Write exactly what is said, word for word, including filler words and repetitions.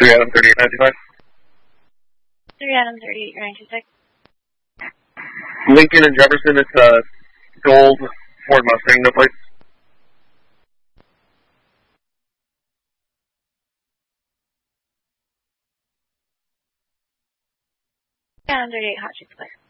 three Adam thirty-eight ninety-five. three Adam thirty-eight ninety-six. Lincoln and Jefferson, it's a gold Ford Mustang, no plates. Adam thirty-eight hot chicks clear.